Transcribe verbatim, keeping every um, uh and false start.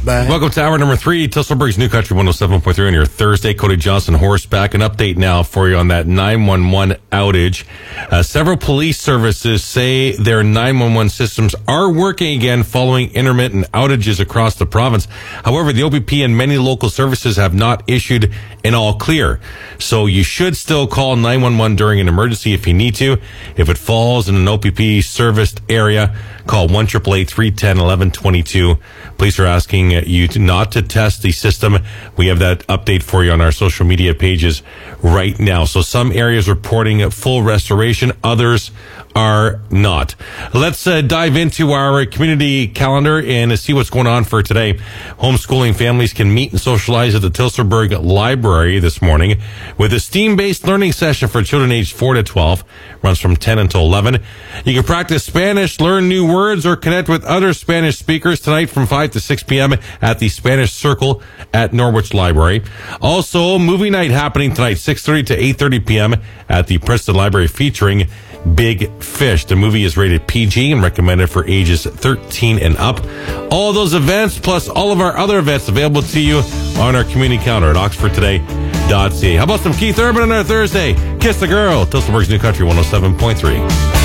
Bye. Welcome to hour number three, Tilsonburg's New Country one oh seven point three on your Thursday. Cody Johnson, horseback. An update now for you on that nine one one outage. Uh, several police services say their nine one one systems are working again following intermittent outages across the province. However, the O P P and many local services have not issued an all clear. So you should still call nine one one during an emergency if you need to. If it falls in an O P P serviced area, call one eight eight eight, three one zero, one one two two. Police are asking you to not to test the system. We have that update for you on our social media pages right now. So some areas reporting full restoration, others are not. Let's uh, dive into our community calendar and see what's going on for today. Homeschooling families can meet and socialize at the Tilsonburg Library this morning with a STEAM-based learning session for children aged four to twelve. Runs from ten until eleven. You can practice Spanish, learn new words, or connect with other Spanish speakers tonight from five to six p.m. at the Spanish Circle at Norwich Library. Also, movie night happening tonight, six thirty to eight thirty p.m. at the Preston Library featuring Big Fish. The movie is rated P G and recommended for ages thirteen and up. All of those events, plus all of our other events available to you on our community calendar at oxford today dot c a. How about some Keith Urban on our Thursday? Kiss the Girl, Tilsonburg's New Country one oh seven point three.